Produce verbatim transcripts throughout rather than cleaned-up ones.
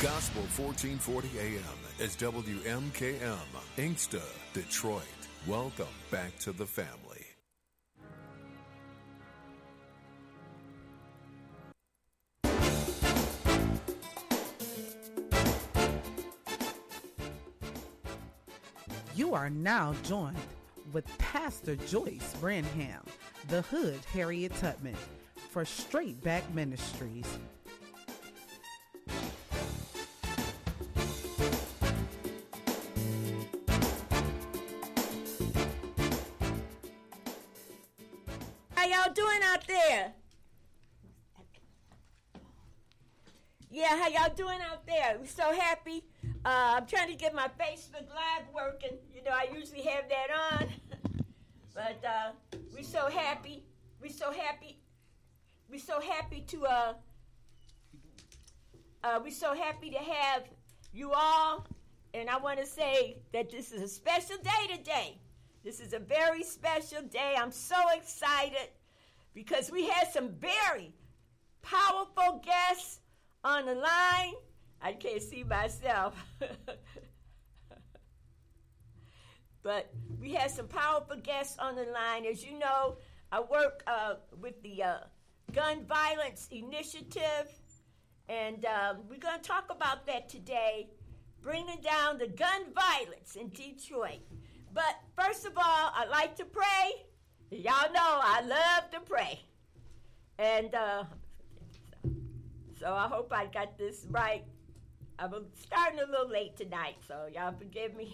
Gospel fourteen forty A M is W M K M, Inkster, Detroit. Welcome back to the family. You are now joined with Pastor Joyce Branham, the Hood Harriet Tubman, for Straight Back Ministries. How y'all doing out there? Yeah, how y'all doing out there? We're so happy. Uh, I'm trying to get my Facebook Live working. You know, I usually have that on. But uh, we're so happy. We're so happy. We're so happy to, uh, uh, we're so happy to have you all. And I want to say that this is a special day today. This is a very special day. I'm so excited because we had some very powerful guests on the line. I can't see myself. But we had some powerful guests on the line. As you know, I work uh, with the uh, Gun Violence Initiative, and um, we're going to talk about that today, bringing down the gun violence in Detroit. But first of all, I like to pray. Y'all know I love to pray. And uh, so I hope I got this right. I'm starting a little late tonight, so y'all forgive me.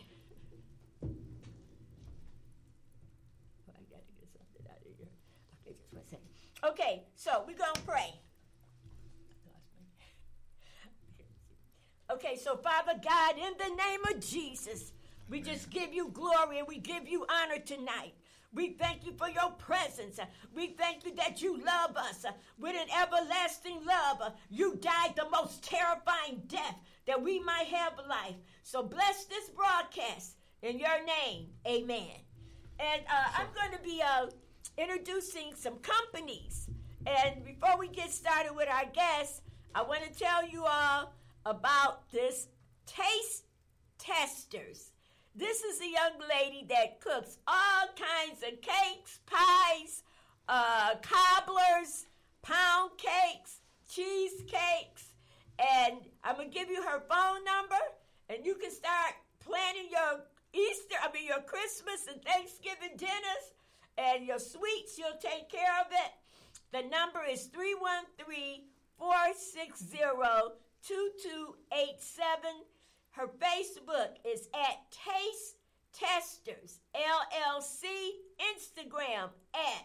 I got to get something out of here. Okay, just one second. Okay, so we're going to pray. Okay, so Father God, in the name of Jesus, we just give you glory and we give you honor tonight. We thank you for your presence. We thank you that you love us with an everlasting love. You died the most terrifying death that we might have life. So bless this broadcast in your name. Amen. And uh, I'm going to be uh, introducing some companies. And before we get started with our guests, I want to tell you all about this Taste Testers. This is a young lady that cooks all kinds of cakes, pies, uh, cobblers, pound cakes, cheesecakes. And I'm going to give you her phone number, and you can start planning your Easter, I mean your Christmas and Thanksgiving dinners, and your sweets, she'll take care of it. The number is three one three, four six zero, two two eight seven. Her Facebook is at Taste Testers, L L C, Instagram at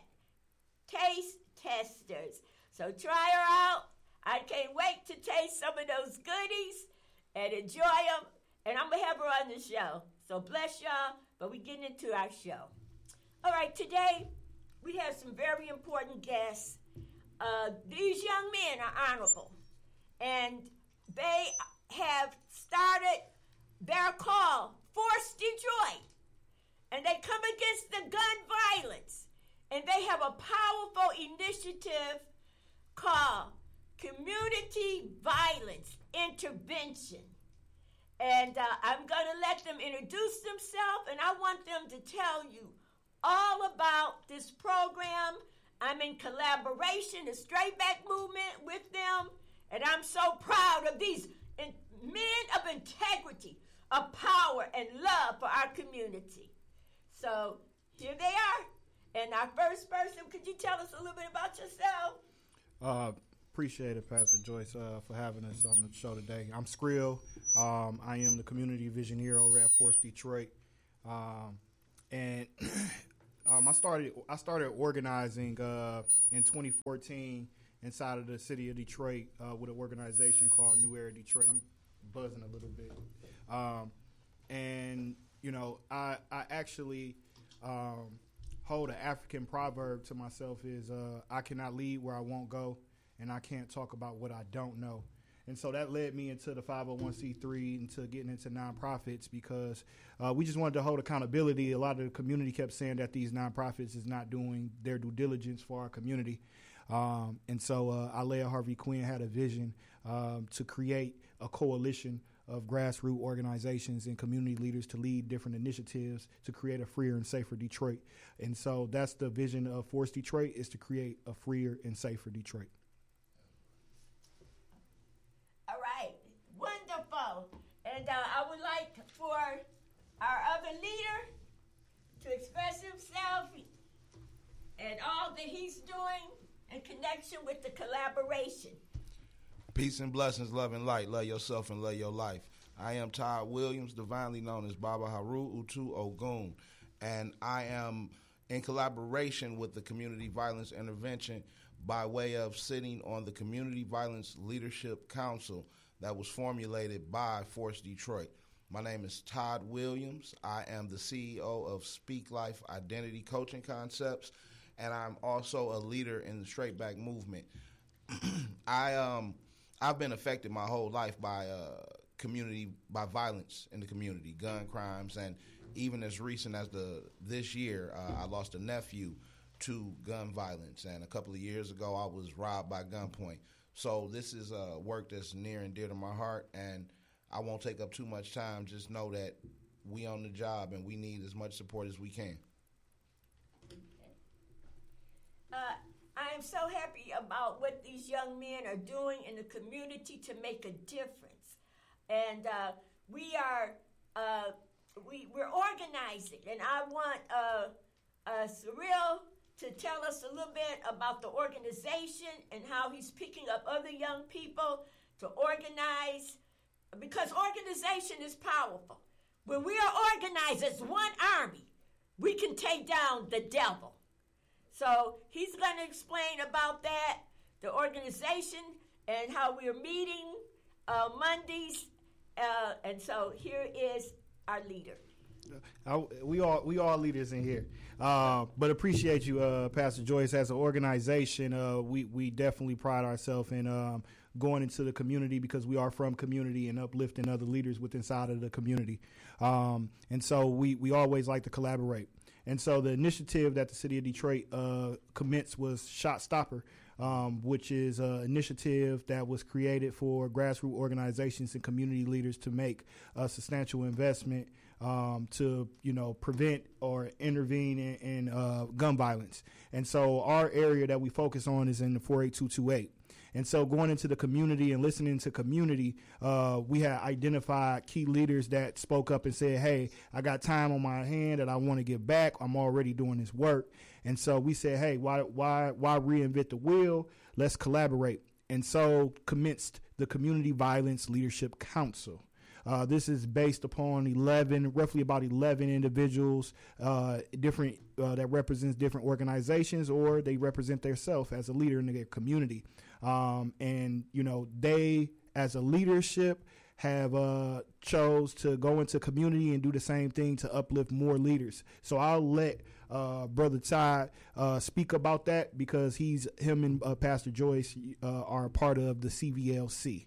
Taste Testers. So try her out. I can't wait to taste some of those goodies and enjoy them. And I'm going to have her on the show. So bless y'all, but we're getting into our show. All right, today we have some very important guests. Uh, these young men are honorable, and they have started their call, Force Detroit, and they come against the gun violence, and they have a powerful initiative called Community Violence Intervention. And uh, I'm going to let them introduce themselves, and I want them to tell you all about this program. I'm in collaboration, the Straight Back Movement, with them, and I'm so proud of these in, men of integrity, of power, and love for our community. So here they are. And our first person, could you tell us a little bit about yourself? Uh, appreciate it, Pastor Joyce, uh, for having us on the show today. I'm Skrill. Um, I am the community visioneer over at Force Detroit. Um, and um, I started I started organizing uh, in twenty fourteen inside of the city of Detroit uh, with an organization called New Era Detroit. I'm buzzing a little bit. Um, and, you know, I, I actually um, hold an African proverb to myself is uh, I cannot lead where I won't go, and I can't talk about what I don't know. And so that led me into the five oh one c three, into getting into nonprofits, because uh, we just wanted to hold accountability. A lot of the community kept saying that these nonprofits is not doing their due diligence for our community. Um, and so uh, Alea Harvey Quinn had a vision um, to create a coalition of grassroots organizations and community leaders to lead different initiatives to create a freer and safer Detroit. And so that's the vision of Force Detroit, is to create a freer and safer Detroit. All right, wonderful. And uh, I would like for our other leader to express himself and all that he's doing in connection with the collaboration. Peace and blessings, love and light. Love yourself and love your life. I am Todd Williams, divinely known as Baba Haru Utu Ogun, and I am in collaboration with the Community Violence Intervention by way of sitting on the Community Violence Leadership Council that was formulated by Force Detroit. My name is Todd Williams. I am the C E O of Speak Life Identity Coaching Concepts, and I'm also a leader in the Straight Back movement. I um I've been affected my whole life by uh, community by violence in the community, gun crimes, and even as recent as the this year, uh, I lost a nephew to gun violence, and a couple of years ago, I was robbed by gunpoint. So this is uh, work that's near and dear to my heart, and I won't take up too much time. Just know that we on the job, and we need as much support as we can. Uh, I am so happy about what these young men are doing in the community to make a difference. And uh, we are uh, we, we're organizing, and I want uh, uh, Cyril to tell us a little bit about the organization and how he's picking up other young people to organize, because organization is powerful. When we are organized as one army, we can take down the devil. So he's going to explain about that, the organization, and how we're meeting uh, Mondays. Uh, and so here is our leader. I, we all we all leaders in here, uh, but appreciate you, uh, Pastor Joyce. As an organization, uh, we we definitely pride ourselves in um, going into the community, because we are from community, and uplifting other leaders within inside of the community. Um, and so we we always like to collaborate. And so the initiative that the city of Detroit uh, commenced was Shot Stopper, um, which is an initiative that was created for grassroots organizations and community leaders to make a substantial investment um, to, you know, prevent or intervene in, in uh, gun violence. And so our area that we focus on is in the four eight two two eight. And so going into the community and listening to community, uh, we had identified key leaders that spoke up and said, hey, I got time on my hand that I want to give back. I'm already doing this work. And so we said, hey, why, why, why reinvent the wheel? Let's collaborate. And so commenced the Community Violence Leadership Council. Uh, this is based upon eleven, roughly about eleven individuals, uh, different uh, that represents different organizations, or they represent themselves as a leader in their community. Um, and, you know, they, as a leadership, have uh, chose to go into community and do the same thing to uplift more leaders. So I'll let uh, Brother Todd uh, speak about that, because he's him and uh, Pastor Joyce uh, are a part of the C V L C.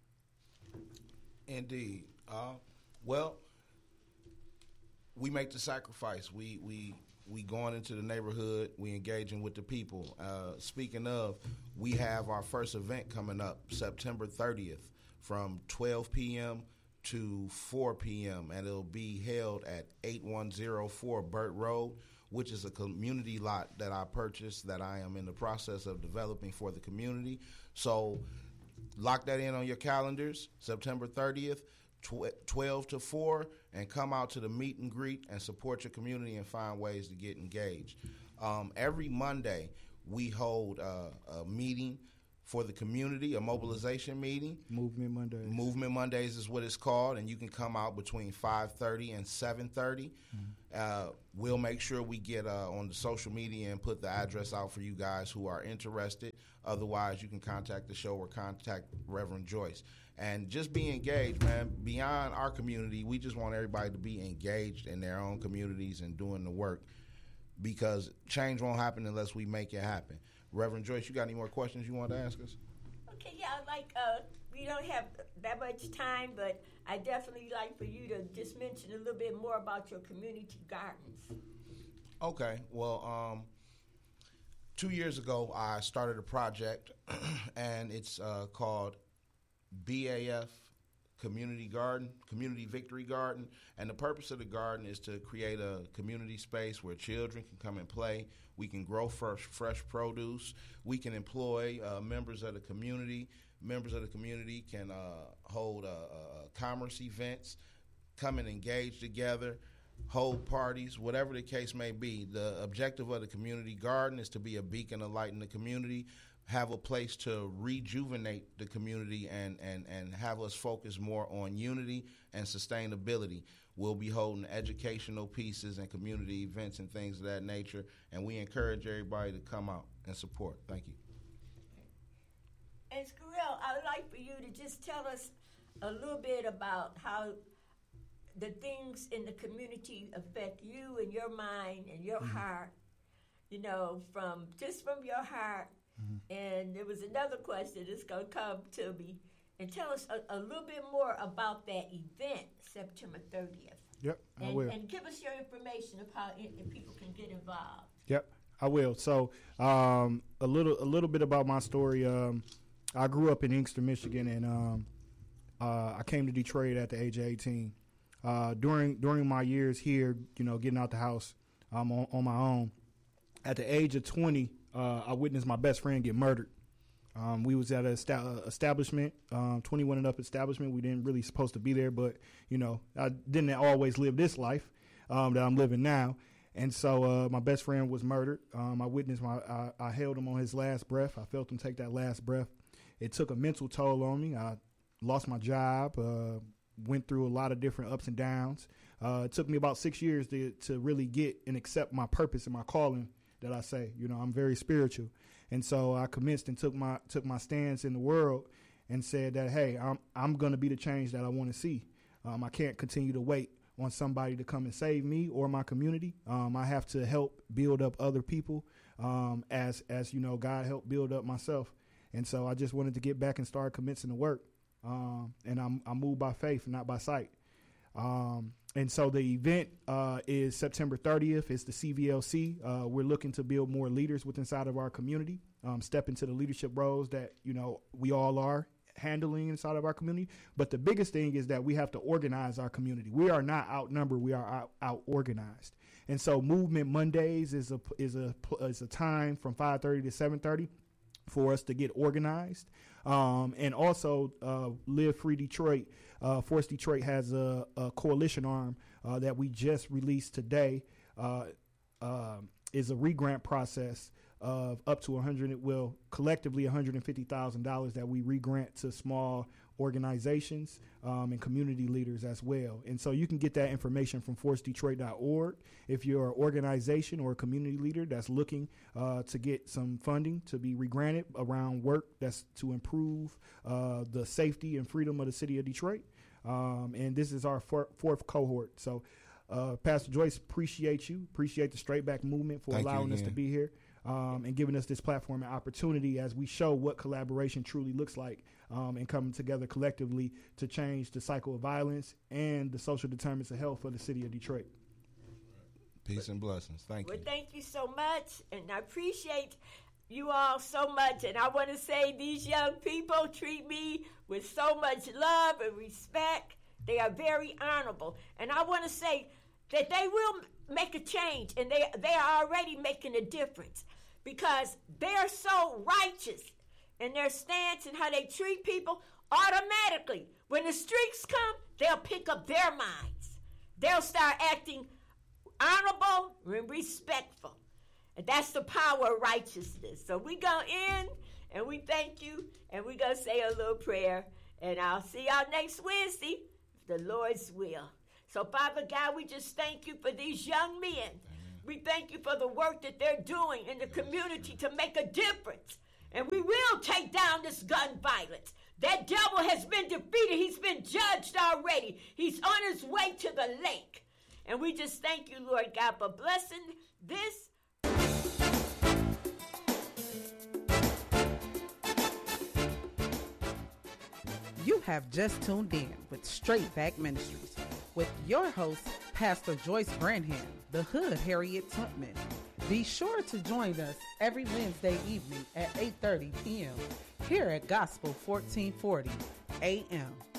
Indeed. Uh, well, we make the sacrifice. We we we going into the neighborhood. We engaging with the people. Uh, speaking of, we have our first event coming up September thirtieth from twelve p.m. to four p.m. and it'll be held at eighty-one oh four Burt Road, which is a community lot that I purchased that I am in the process of developing for the community. So lock that in on your calendars, September thirtieth, twelve to four, and come out to the meet and greet and support your community and find ways to get engaged. Um, every Monday, we hold uh, a meeting for the community, a mobilization meeting. Movement Mondays. Movement Mondays is what it's called, and you can come out between five thirty and seven thirty. Mm-hmm. Uh, we'll make sure we get uh, on the social media and put the address out for you guys who are interested. Otherwise, you can contact the show or contact Reverend Joyce. And just be engaged, man. Beyond our community, we just want everybody to be engaged in their own communities and doing the work, because change won't happen unless we make it happen. Reverend Joyce, you got any more questions you want to ask us? Okay, yeah, like uh, we don't have that much time, but I definitely like for you to just mention a little bit more about your community gardens. Okay, well, um, two years ago, I started a project, and it's uh, called B A F Community Garden, Community Victory Garden. And the purpose of the garden is to create a community space where children can come and play. We can grow fresh, fresh produce. We can employ uh, members of the community. Members of the community can uh, hold uh, uh, commerce events, come and engage together, hold parties, whatever the case may be. The objective of the community garden is to be a beacon of light in the community, have a place to rejuvenate the community, and, and, and have us focus more on unity and sustainability. We'll be holding educational pieces and community events and things of that nature, and we encourage everybody to come out and support. Thank you. And Squirrel, I would like for you to just tell us a little bit about how the things in the community affect you and your mind and your mm-hmm. heart, you know, from just from your heart. Mm-hmm. And there was another question that's going to come to me. And tell us a, a little bit more about that event, September thirtieth. Yep, and, I will. And give us your information of how it, if people can get involved. Yep, I will. So um, a little a little bit about my story. Um, I grew up in Inkster, Michigan, and um, uh, I came to Detroit at the age of eighteen. Uh, during during my years here, you know, getting out the house um, on, on my own, at the age of twenty, uh, I witnessed my best friend get murdered. Um, we was at an esta- establishment, um, twenty-one and up establishment. We didn't really supposed to be there, but, you know, I didn't always live this life um, that I'm living now. And so uh, my best friend was murdered. Um, I witnessed my, I, I held him on his last breath. I felt him take that last breath. It took a mental toll on me. I lost my job, uh, went through a lot of different ups and downs. Uh, it took me about six years to, to really get and accept my purpose and my calling that I say. You know, I'm very spiritual. And so I commenced and took my took my stance in the world and said that, hey, I'm, I'm going to be the change that I want to see. Um, I can't continue to wait on somebody to come and save me or my community. Um, I have to help build up other people um, as, as, you know, God helped build up myself. And so I just wanted to get back and start commencing the work. Um, and I'm, I move by faith, not by sight. Um, and so the event uh, is September thirtieth. It's the C V L C. Uh, we're looking to build more leaders within inside of our community, um, step into the leadership roles that, you know, we all are handling inside of our community. But the biggest thing is that we have to organize our community. We are not outnumbered. We are out, out organized. And so Movement Mondays is a is a is a time from five thirty to seven thirty. For us to get organized. Um, and also uh, Live Free Detroit, uh, Force Detroit has a, a coalition arm uh, that we just released today. Uh, uh, is a re-grant process of up to one hundred, well, collectively one hundred fifty thousand dollars that we re-grant to small organizations um, and community leaders as well. And so you can get that information from force detroit dot org. If you're an organization or a community leader that's looking uh, to get some funding to be re-granted around work that's to improve uh, the safety and freedom of the city of Detroit. Um, and this is our four, fourth cohort. So uh, Pastor Joyce, appreciate you. Appreciate the Straight Back Movement for Thank allowing us to be here. Um, and giving us this platform and opportunity as we show what collaboration truly looks like um, and coming together collectively to change the cycle of violence and the social determinants of health for the city of Detroit. Peace and blessings. Thank well, you. Well, thank you so much, and I appreciate you all so much. And I want to say these young people treat me with so much love and respect. They are very honorable. And I want to say that they will make a change, and they they are already making a difference because they're so righteous in their stance and how they treat people. Automatically, when the streaks come, they'll pick up their minds. They'll start acting honorable and respectful. And that's the power of righteousness. So we go in, and we thank you, and we're going to say a little prayer, and I'll see y'all next Wednesday, if the Lord's will. So, Father God, we just thank you for these young men. Amen. We thank you for the work that they're doing in the community to make a difference. And we will take down this gun violence. That devil has been defeated. He's been judged already. He's on his way to the lake. And we just thank you, Lord God, for blessing this. You have just tuned in with Straight Back Ministries with your host, Pastor Joyce Branham, the Hood Harriet Tubman. Be sure to join us every Wednesday evening at eight thirty p.m. here at Gospel fourteen forty A M.